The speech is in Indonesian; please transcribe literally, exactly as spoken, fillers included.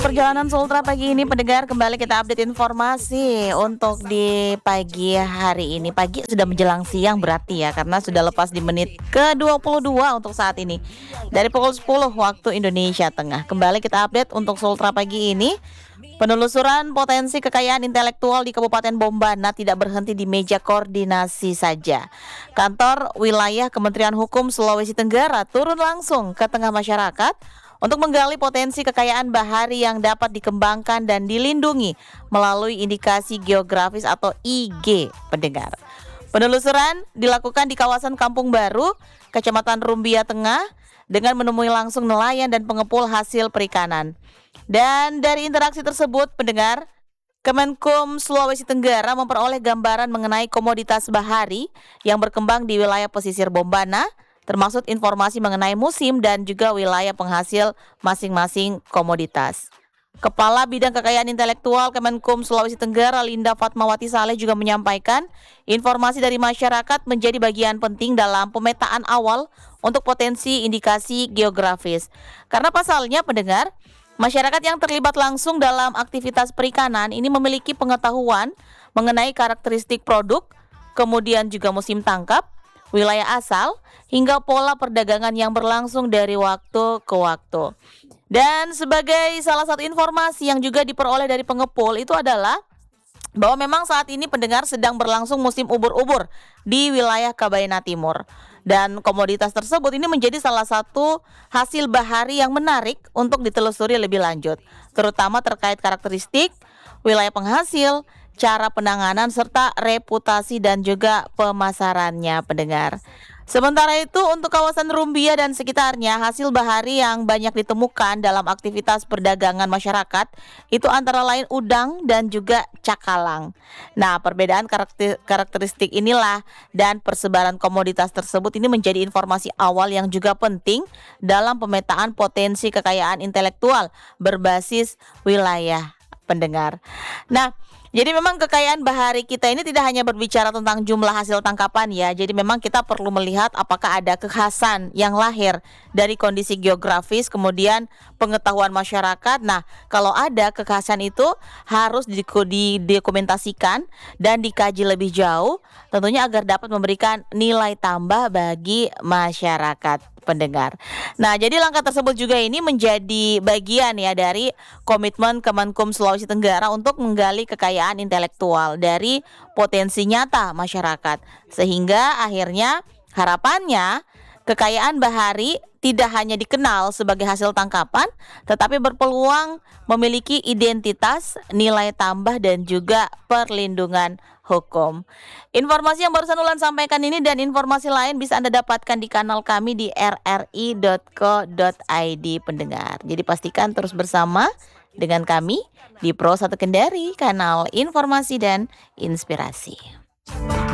Perjalanan Sultra pagi ini pendengar, kembali kita update informasi untuk di pagi hari ini. Pagi sudah menjelang siang berarti ya, karena sudah lepas di menit ke dua puluh dua untuk saat ini. Dari pukul sepuluh waktu Indonesia Tengah. Kembali kita update untuk Sultra pagi ini. Penelusuran potensi kekayaan intelektual di Kabupaten Bombana tidak berhenti di meja koordinasi saja. Kantor wilayah Kementerian Hukum Sulawesi Tenggara turun langsung ke tengah masyarakat untuk menggali potensi kekayaan bahari yang dapat dikembangkan dan dilindungi melalui indikasi geografis atau I G, pendengar. Penelusuran dilakukan di kawasan Kampung Baru, Kecamatan Rumbia Tengah, dengan menemui langsung nelayan dan pengepul hasil perikanan. Dan dari interaksi tersebut, pendengar, Kemenkum Sulawesi Tenggara memperoleh gambaran mengenai komoditas bahari yang berkembang di wilayah pesisir Bombana, termasuk informasi mengenai musim dan juga wilayah penghasil masing-masing komoditas. Kepala Bidang Kekayaan Intelektual Kemenkum Sulawesi Tenggara, Linda Fatmawati Saleh, juga menyampaikan informasi dari masyarakat menjadi bagian penting dalam pemetaan awal untuk potensi indikasi geografis. Karena pasalnya, pendengar, masyarakat yang terlibat langsung dalam aktivitas perikanan ini memiliki pengetahuan mengenai karakteristik produk, kemudian juga musim tangkap, wilayah asal, hingga pola perdagangan yang berlangsung dari waktu ke waktu. Dan sebagai salah satu informasi yang juga diperoleh dari pengepul itu adalah bahwa memang saat ini pendengar sedang berlangsung musim ubur-ubur di wilayah Kabaina Timur. Dan komoditas tersebut ini menjadi salah satu hasil bahari yang menarik untuk ditelusuri lebih lanjut, terutama terkait karakteristik, wilayah penghasil, cara penanganan, serta reputasi dan juga pemasarannya, pendengar. Sementara itu untuk kawasan Rumbia dan sekitarnya, hasil bahari yang banyak ditemukan dalam aktivitas perdagangan masyarakat itu antara lain udang dan juga cakalang. Nah, perbedaan karakter, karakteristik inilah dan persebaran komoditas tersebut ini menjadi informasi awal yang juga penting dalam pemetaan potensi kekayaan intelektual berbasis wilayah, pendengar. Nah, jadi memang kekayaan bahari kita ini tidak hanya berbicara tentang jumlah hasil tangkapan ya. Jadi memang kita perlu melihat apakah ada kekhasan yang lahir dari kondisi geografis, kemudian pengetahuan masyarakat. Nah, kalau ada kekhasan itu harus didokumentasikan dan dikaji lebih jauh, tentunya agar dapat memberikan nilai tambah bagi masyarakat, pendengar. Nah, jadi langkah tersebut juga ini menjadi bagian ya dari komitmen Kemenkum Sulawesi Tenggara untuk menggali kekayaan intelektual dari potensi nyata masyarakat, sehingga akhirnya harapannya kekayaan bahari tidak hanya dikenal sebagai hasil tangkapan, tetapi berpeluang memiliki identitas, nilai tambah dan juga perlindungan hukum. Informasi yang barusan Ulan sampaikan ini dan informasi lain bisa Anda dapatkan di kanal kami di r r i dot co dot i d, pendengar. Jadi pastikan terus bersama dengan kami di Pro satu Kendari, kanal informasi dan inspirasi.